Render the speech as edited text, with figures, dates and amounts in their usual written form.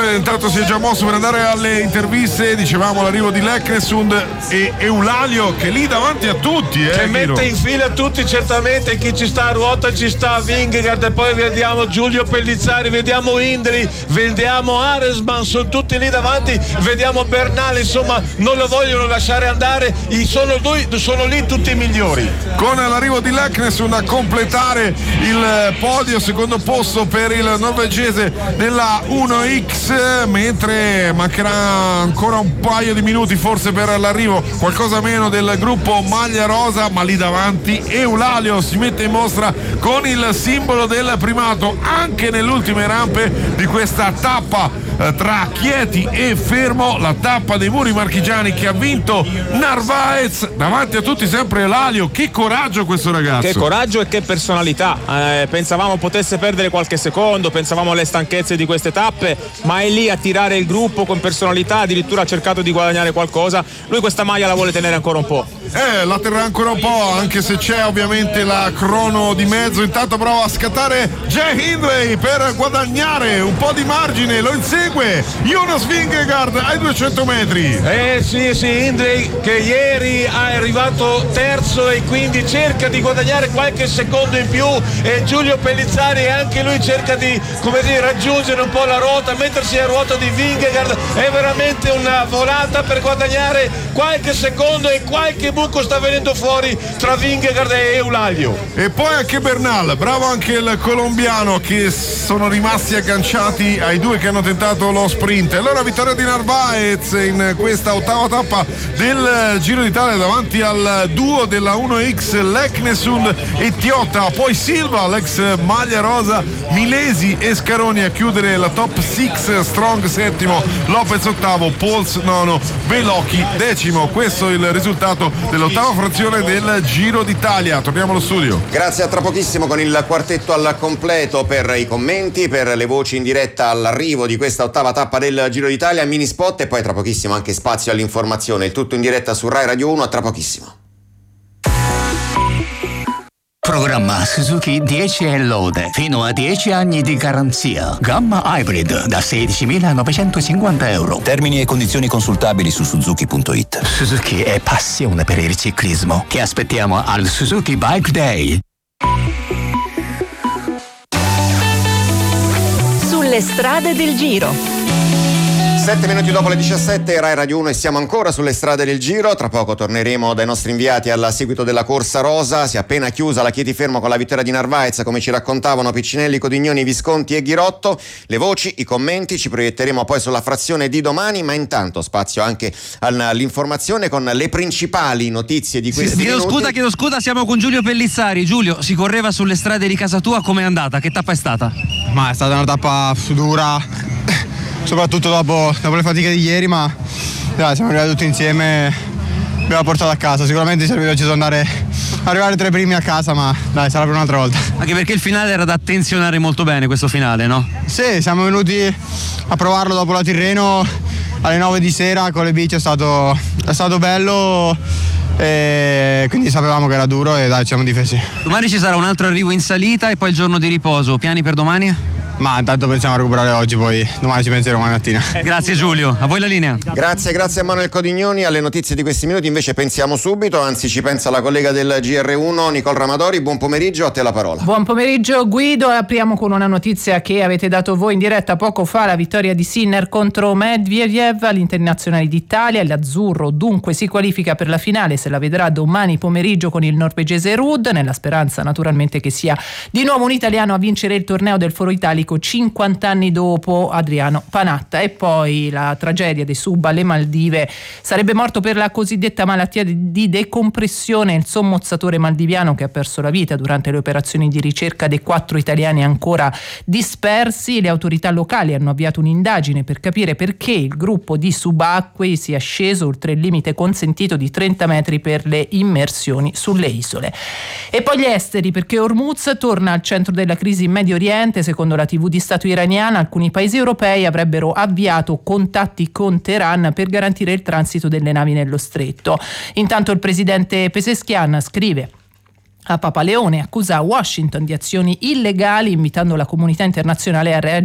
intanto si è già mosso per andare alle interviste. Dicevamo l'arrivo di Leknesund e Eulalio, che lì davanti a tutti, che mette in fila tutti, certamente. Chi ci sta a ruota ci sta Vingegaard, e poi vediamo Giulio Pellizzari, vediamo Indri, vediamo Aresman, sono tutti lì davanti, vediamo Bernal, insomma non lo vogliono lasciare andare, sono lì tutti i migliori. Con l'arrivo di Leknesund a completare il podio, secondo posto per il norvegese nella 1X, mentre mancherà ancora un paio di minuti forse per l'arrivo, qualcosa meno, del gruppo maglia rosa, ma lì davanti Eulalio si mette in mostra con il simbolo del primato anche nelle ultime rampe di questa tappa tra Chieti e Fermo, la tappa dei muri marchigiani che ha vinto Narvaez. Davanti a tutti sempre Eulalio. Che coraggio questo ragazzo, che coraggio e che personalità. Pensavamo potesse perdere qualche secondo, pensavamo alle stanchezze di queste tappe, ma è lì a tirare il gruppo con personalità, addirittura ha cercato di guadagnare qualcosa. Lui questa maglia la vuole tenere ancora un po'. La terrà ancora un po', anche se c'è ovviamente la crono di mezzo. Intanto prova a scattare Jay Hindley per guadagnare un po' di margine, lo insegue Jonas Vingegaard ai 200 metri. Sì, Hindley che ieri è arrivato terzo e quindi cerca di guadagnare qualche secondo in più, e Giulio Pellizzari anche lui cerca di, raggiungere un po' la ruota, mettersi a ruota di Vingegaard. È veramente una volata per guadagnare qualche secondo, e qualche buco sta venendo fuori tra Vingegaard e Eulalio. E poi anche Bernal, bravo anche il colombiano, che sono rimasti agganciati ai due che hanno tentato lo sprint. Allora vittoria di Narvaez in questa ottava tappa del Giro d'Italia davanti al duo della 1X Leknesund e Tiotta, poi Silva, l'ex maglia rosa, Milesi e Scaroni a chiudere la top 6, Strong settimo, Lopez ottavo, Pols nono, Velocchi decimo. Questo è il risultato dell'ottava frazione del Giro d'Italia. Torniamo allo studio. Grazie, a tra pochissimo con il quartetto al completo per i commenti, per le voci in diretta all'arrivo di questa ottava tappa del Giro d'Italia, mini spot e poi tra pochissimo anche spazio all'informazione. Il tutto in diretta su Rai Radio 1, a tra pochissimo. Programma Suzuki 10 Lode, fino a 10 anni di garanzia. Gamma Hybrid da 16.950 euro. Termini e condizioni consultabili su Suzuki.it. Suzuki è passione per il ciclismo. Ti aspettiamo al Suzuki Bike Day. Sulle strade del Giro. 7 minuti dopo le 17, Rai Radio 1 e siamo ancora sulle strade del Giro. Tra poco torneremo dai nostri inviati al seguito della corsa rosa. Si è appena chiusa la Chieti Fermo con la vittoria di Narvaez, come ci raccontavano Piccinelli, Codignoni, Visconti e Ghirotto. Le voci, i commenti, ci proietteremo poi sulla frazione di domani, ma intanto spazio anche all'informazione con le principali notizie di questi minuti. Chiedo scusa, siamo con Giulio Pellizzari. Giulio, si correva sulle strade di casa tua, com'è andata? Che tappa è stata? Ma è stata una tappa dura, soprattutto dopo le fatiche di ieri, ma dai, siamo arrivati tutti insieme, abbiamo portato a casa. Sicuramente ci serviva arrivare tra i primi a casa, ma dai, sarà per un'altra volta. Anche perché il finale era da attenzionare molto bene, questo finale, no? Sì, siamo venuti a provarlo dopo la Tirreno alle 9 di sera con le bici, è stato bello, e quindi sapevamo che era duro e dai, ci siamo difesi. Domani ci sarà un altro arrivo in salita e poi il giorno di riposo. Piani per domani? Ma intanto pensiamo a recuperare oggi, poi domani ci penseremo domani mattina. Grazie Giulio, a voi la linea. Grazie a Manuel Codignoni. Alle notizie di questi minuti invece pensiamo subito, anzi ci pensa la collega del GR1 Nicole Ramadori. Buon pomeriggio, a te la parola. Buon pomeriggio Guido, apriamo con una notizia che avete dato voi in diretta poco fa, la vittoria di Sinner contro Medvedev all'Internazionale d'Italia. L'azzurro dunque si qualifica per la finale, se la vedrà domani pomeriggio con il norvegese Ruud, nella speranza naturalmente che sia di nuovo un italiano a vincere il torneo del Foro Italico 50 anni dopo Adriano Panatta. E poi la tragedia dei sub alle Maldive. Sarebbe morto per la cosiddetta malattia di decompressione il sommozzatore maldiviano che ha perso la vita durante le operazioni di ricerca dei 4 italiani ancora dispersi. Le autorità locali hanno avviato un'indagine per capire perché il gruppo di subacquei sia sceso oltre il limite consentito di 30 metri per le immersioni sulle isole. E poi gli esteri, perché Hormuz torna al centro della crisi in Medio Oriente. Secondo la TV di Stato iraniana, alcuni paesi europei avrebbero avviato contatti con Teheran per garantire il transito delle navi nello stretto. Intanto il presidente Pezeshkian scrive a Papa Leone, accusa Washington di azioni illegali, invitando la comunità internazionale a reagire